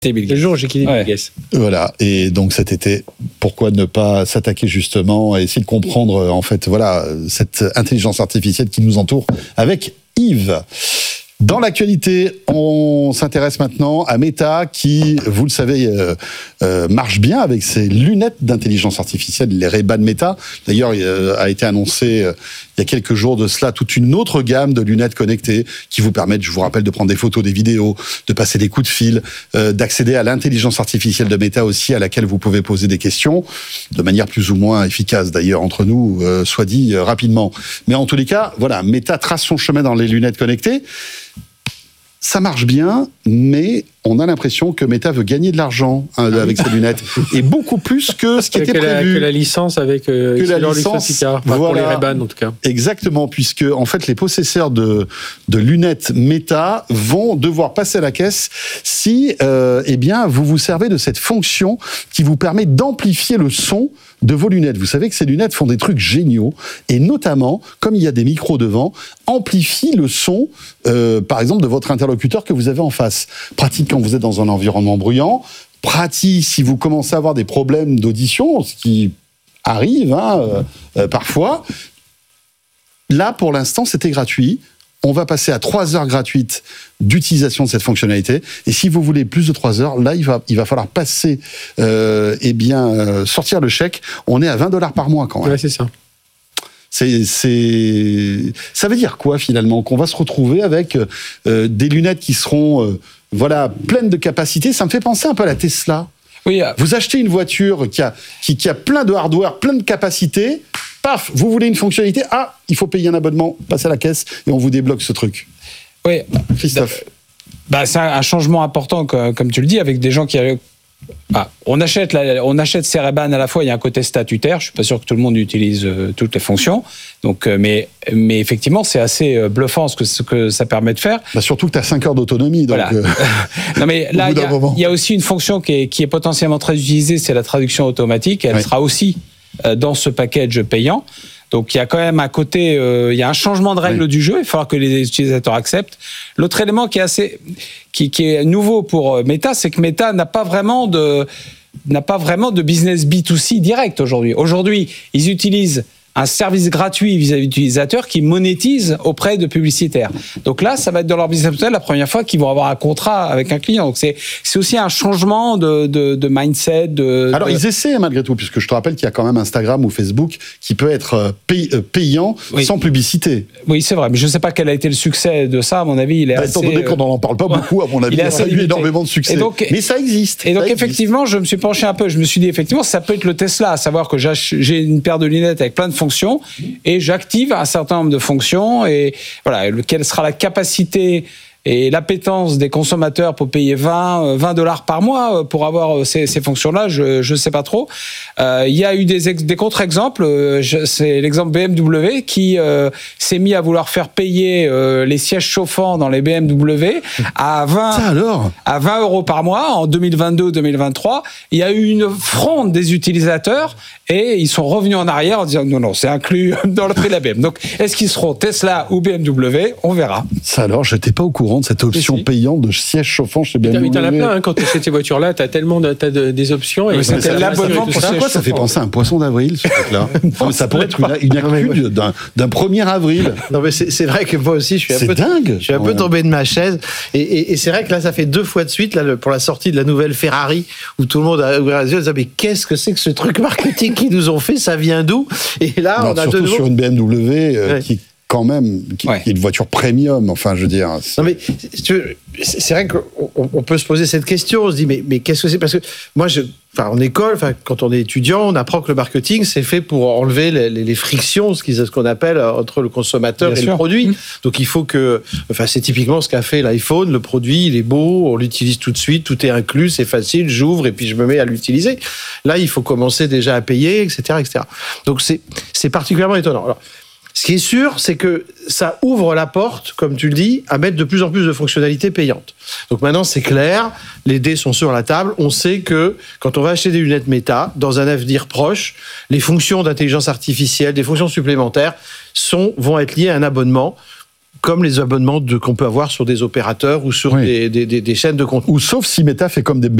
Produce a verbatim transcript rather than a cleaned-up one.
Le jour où j'ai quitté Bill Gates. Voilà, et donc cet été, pourquoi ne pas s'attaquer justement à essayer de comprendre en fait, voilà, cette intelligence artificielle qui nous entoure avec Yves. Dans l'actualité, on s'intéresse maintenant à Meta qui, vous le savez, euh, euh, marche bien avec ses lunettes d'intelligence artificielle, les Ray-Ban Meta. D'ailleurs, il euh, a été annoncé euh, il y a quelques jours de cela toute une autre gamme de lunettes connectées qui vous permettent, je vous rappelle, de prendre des photos, des vidéos, de passer des coups de fil, euh, d'accéder à l'intelligence artificielle de Meta aussi, à laquelle vous pouvez poser des questions, de manière plus ou moins efficace d'ailleurs entre nous, euh, soit dit euh, rapidement. Mais en tous les cas, voilà, Meta trace son chemin dans les lunettes connectées. Ça marche bien, mais on a l'impression que Meta veut gagner de l'argent hein, avec ses lunettes, et beaucoup plus que ce qui que était la, prévu. Que la licence avec euh, que la licence, enfin, voilà, pour les Ray-Ban en tout cas. Exactement, puisque en fait les possesseurs de de lunettes Meta vont devoir passer à la caisse si, euh, eh bien, vous vous servez de cette fonction qui vous permet d'amplifier le son de vos lunettes. Vous savez que ces lunettes font des trucs géniaux, et notamment, comme il y a des micros devant, amplifient le son, euh, par exemple, de votre interlocuteur que vous avez en face. Pratique quand vous êtes dans un environnement bruyant, pratique si vous commencez à avoir des problèmes d'audition, ce qui arrive hein, euh, euh, parfois. Là, pour l'instant, c'était gratuit. On va passer à trois heures gratuites d'utilisation de cette fonctionnalité. Et si vous voulez plus de trois heures, là, il va, il va falloir passer, euh, eh bien, euh, sortir le chèque. On est à vingt dollars par mois quand même. Ouais, c'est ça. C'est, c'est, ça veut dire quoi finalement? Qu'on va se retrouver avec euh, des lunettes qui seront, euh, voilà, pleines de capacité. Ça me fait penser un peu à la Tesla. Oui. Euh... Vous achetez une voiture qui a, qui, qui a plein de hardware, plein de capacité. Paf, vous voulez une fonctionnalité, ah, il faut payer un abonnement, passez à la caisse et on vous débloque ce truc. Oui, Christophe. Bah, c'est un changement important, comme tu le dis, avec des gens qui... Ah, on achète, la, on achète ces Ray-Ban à la fois, il y a un côté statutaire, je suis pas sûr que tout le monde utilise euh, toutes les fonctions, donc, euh, mais, mais effectivement c'est assez euh, bluffant ce que, ce que ça permet de faire. Bah surtout que tu as cinq heures d'autonomie. Donc voilà. euh, non mais là il y, y a aussi une fonction qui est, qui est potentiellement très utilisée, c'est la traduction automatique, elle oui. sera aussi euh, dans ce package payant. Donc il y a quand même un côté, euh, il y a un changement de règle oui. du jeu. Il va falloir que les utilisateurs acceptent. L'autre élément qui est assez, qui, qui est nouveau pour Meta, c'est que Meta n'a pas vraiment de, n'a pas vraiment de business B deux C direct aujourd'hui. Aujourd'hui, ils utilisent un service gratuit vis-à-vis d'utilisateurs qui monétise auprès de publicitaires. Donc là, ça va être dans leur business model la première fois qu'ils vont avoir un contrat avec un client. Donc c'est, c'est aussi un changement de, de, de mindset. De, Alors de... ils essaient malgré tout, puisque je te rappelle qu'il y a quand même Instagram ou Facebook qui peut être pay, payant oui. sans publicité. Oui, c'est vrai, mais je ne sais pas quel a été le succès de ça. À mon avis, il est bah, assez... Étant donné qu'on n'en parle pas beaucoup, à mon avis, il, il a eu énormément de succès. Donc, mais ça existe. Et donc ça effectivement, existe. je me suis penché un peu. Je me suis dit effectivement, ça peut être le Tesla, à savoir que j'ai une paire de lunettes avec plein de fonctions et j'active un certain nombre de fonctions et voilà, quelle sera la capacité et l'appétence des consommateurs pour payer vingt dollars par mois pour avoir ces, ces fonctions-là, je je sais pas trop. Euh, il y a eu des, ex, des contre-exemples. C'est l'exemple B M W qui euh, s'est mis à vouloir faire payer euh, les sièges chauffants dans les B M W à vingt Ça alors à vingt euros par mois en deux mille vingt-deux deux mille vingt-trois. Il y a eu une fronde des utilisateurs et ils sont revenus en arrière en disant non non c'est inclus dans le prix de la B M. Donc est-ce qu'ils seront Tesla ou B M W? On verra. Ça alors, j'étais pas au courant de cette option si. payante de siège chauffant chez B M W. Mais t'en as plein, hein, quand tu achètes ces voitures-là, t'as tellement de, t'as de, des options. Et c'est l'abonnement pour ça. Ça fait penser à un poisson d'avril, ce truc-là. Non, ça pourrait être une, une actu d'un, d'un premier avril. Non, mais c'est, c'est vrai que moi aussi, je suis un c'est peu, dingue. Je suis un peu tombé de ma chaise. Et, et, et c'est vrai que là, ça fait deux fois de suite, là, pour la sortie de la nouvelle Ferrari, où tout le monde a ouvert les yeux, mais qu'est-ce que c'est que ce truc marketing qu'ils nous ont fait? Ça vient d'où? Et là, non, on a surtout de nouveau... sur une B M W euh, ouais. qui quand même, qui, ouais. qui est une voiture premium, enfin, je veux dire. C'est... Non, mais c'est vrai qu'on peut se poser cette question, on se dit, mais, mais qu'est-ce que c'est? Parce que moi, je, enfin, en école, enfin, quand on est étudiant, on apprend que le marketing, c'est fait pour enlever les, les, les frictions, ce, ce qu'on appelle entre le consommateur Bien et sûr. le produit. Mmh. Donc, il faut que, enfin, c'est typiquement ce qu'a fait l'iPhone, le produit, il est beau, on l'utilise tout de suite, tout est inclus, c'est facile, j'ouvre et puis je me mets à l'utiliser. Là, il faut commencer déjà à payer, et cetera, et cetera. Donc, c'est, c'est particulièrement étonnant. Alors, ce qui est sûr, c'est que ça ouvre la porte, comme tu le dis, à mettre de plus en plus de fonctionnalités payantes. Donc maintenant, c'est clair, les dés sont sur la table. On sait que quand on va acheter des lunettes Meta, dans un avenir proche, les fonctions d'intelligence artificielle, des fonctions supplémentaires, sont, vont être liées à un abonnement comme les abonnements de, qu'on peut avoir sur des opérateurs ou sur oui. des, des, des, des chaînes de contenu. Ou sauf si Meta fait comme des